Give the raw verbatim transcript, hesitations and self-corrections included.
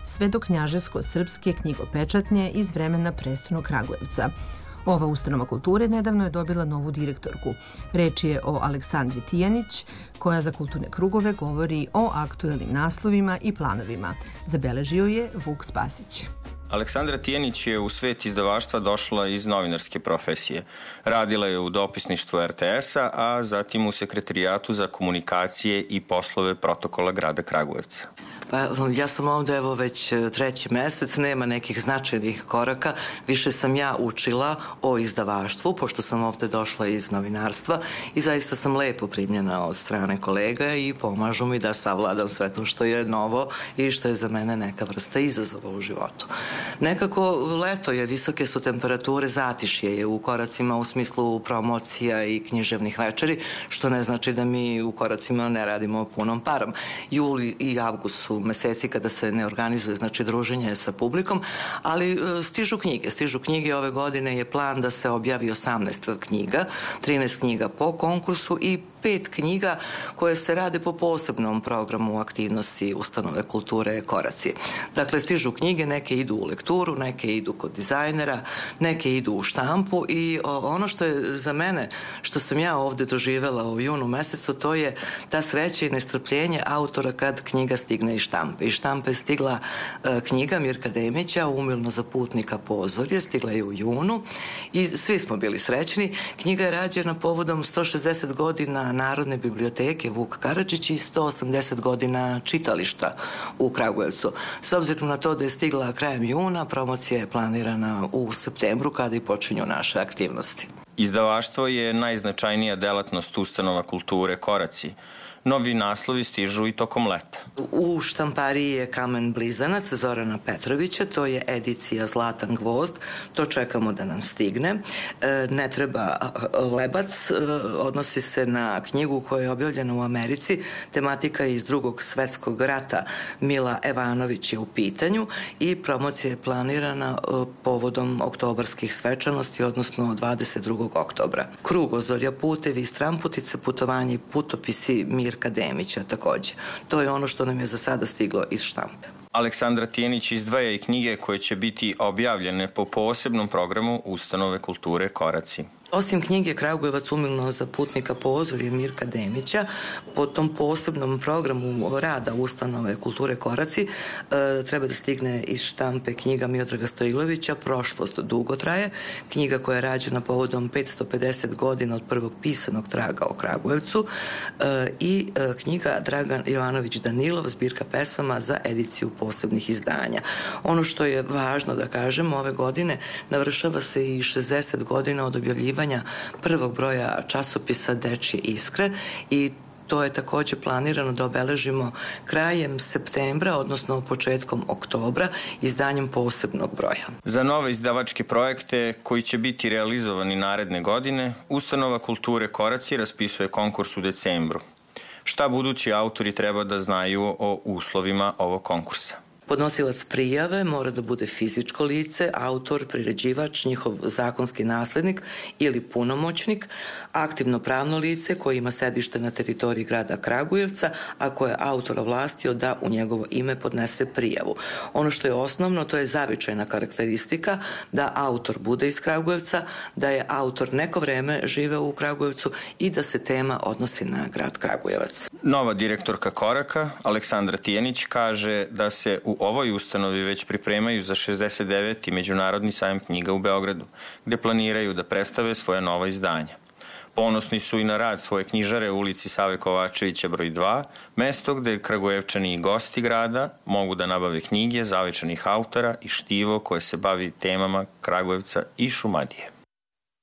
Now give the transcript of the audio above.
sve do knjaževsko-srpske knjigopečatnje iz vremena prestolnog Kragujevca. Ova ustanova kulture nedavno je dobila novu direktorku. Reč je o Aleksandri Tijanić, koja za kulturne krugove govori o aktuelnim naslovima i planovima. Zabeležio je Vuk Spasić. Aleksandra Tijanić je u svet izdavaštva došla iz novinarske profesije. Radila je u dopisništvu er te es-a, a zatim u sekretarijatu za komunikacije i poslove protokola grada Kragujevca. Pa ja sam ovde evo već treći mesec, nema nekih značajnih koraka, više sam ja učila o izdavaštvu, pošto sam ovde došla iz novinarstva i zaista sam lepo primljena od strane kolega i pomažu mi da savladam sve to što je novo i što je za mene neka vrsta izazova u životu. Nekako leto je, visoke su temperature, zatišje je u koracima u smislu promocija i književnih večeri, što ne znači da mi u koracima ne radimo punom parom. Juli i avgust su meseci kada se ne organizuje, znači druženje sa publikom, ali stižu knjige. Stižu knjige, ove godine je plan da se objavi osamnaest knjiga, trinaest knjiga po konkursu i pet knjiga koje se rade po posebnom programu aktivnosti ustanove kulture Koraci. Dakle, stižu knjige, neke idu u lekturu, neke idu kod dizajnera, neke idu u štampu i ono što je za mene, što sam ja ovde doživela u junu mesecu, to je ta sreća i nestrpljenje autora kad knjiga stigne iz štampe. Iz štampe je stigla uh, knjiga Mirka Demića, Umilno za putnika pozorje, stigla je u junu i svi smo bili srećni. Knjiga je rađena povodom sto šezdeset godina Narodne biblioteke Vuk Karadžić i sto osamdeset godina čitališta u Kragujevcu. S obzirom na to da je stigla krajem juna, promocija je planirana u septembru kada i počinju naše aktivnosti. Izdavaštvo je najznačajnija delatnost ustanova kulture Koraci. Novi naslovi stižu i tokom leta. U štampariji je Kamen blizanac Zorana Petrovića, to je edicija Zlatan gvozd, to čekamo da nam stigne. Ne treba lebac, odnosi se na knjigu koja je objavljena u Americi, tematika je iz drugog svetskog rata, Mila Evanović je u pitanju i promocija je planirana povodom oktobarskih svečanosti, odnosno dvadeset drugog oktobra. Krugozorja, putevi, stramputice, putovanje i putopisi Mir Demića takođe. To je ono što nam je za sada stiglo iz štampe. Aleksandra Tijanić izdvaja i knjige koje će biti objavljene po posebnom programu ustanove kulture Koraci. Osim knjige Kragujevac umilno za putnika pozorje Mirka Demića, po tom posebnom programu rada ustanove kulture Koraci e, treba da stigne iz štampe knjiga Miodraga Stojilovića Prošlost dugo traje, knjiga koja je rađena povodom petsto pedeset godina od prvog pisanog traga o Kragujevcu e, i e, knjiga Dragan Jovanović Danilov, zbirka pesama za ediciju posebnih izdanja. Ono što je važno da kažem, ove godine navršava se i šezdeset godina od objavljivanja prvog broja časopisa Dečje iskre i to je takođe planirano da obeležimo krajem septembra, odnosno početkom oktobra, izdanjem posebnog broja. Za nove izdavačke projekte koji će biti realizovani naredne godine, ustanova kulture Koraci raspisuje konkurs u decembru. Šta budući autori treba da znaju o uslovima ovog konkursa? Podnosilac prijave mora da bude fizičko lice, autor, priređivač, njihov zakonski naslednik ili punomoćnik, aktivno pravno lice koje ima sedište na teritoriji grada Kragujevca, a koje je autor ovlastio da u njegovo ime podnese prijavu. Ono što je osnovno, to je zavičajna karakteristika da autor bude iz Kragujevca, da je autor neko vreme živeo u Kragujevcu i da se tema odnosi na grad Kragujevac. Nova direktorka Koraka, Aleksandra Tijanić, kaže da se u U ovoj ustanovi već pripremaju za šezdeset deveti Međunarodni sajam knjiga u Beogradu, gde planiraju da predstave svoje nova izdanja. Ponosni su i na rad svoje knjižare u ulici Save Kovačevića broj dva, mesto gde Kragujevčani i gosti grada mogu da nabave knjige zavičanih autora i štivo koje se bavi temama Kragujevca i Šumadije.